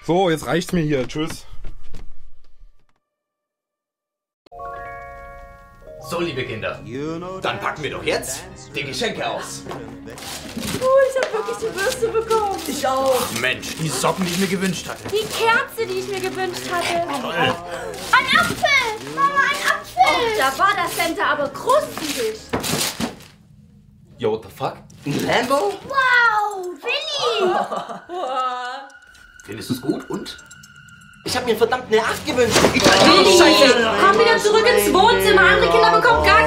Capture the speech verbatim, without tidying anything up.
So, jetzt reicht's mir hier. Tschüss. So, liebe Kinder, dann packen wir doch jetzt die Geschenke aus. Oh, ich habe wirklich die Bürste bekommen. Ich auch. Mensch, die Socken, die ich mir gewünscht hatte. Die Kerze, die ich mir gewünscht hatte. Toll. Ein Apfel. Mama, ein Apfel. Oh, da war das Center aber krustig. Yo, what the fuck? Ein Lambo? Wow, Willi. Findest du's gut und? Ich habe mir verdammt eine acht gewünscht. Willi, komm wieder zurück ins Wohnzimmer. Andere Kinder bekommen gar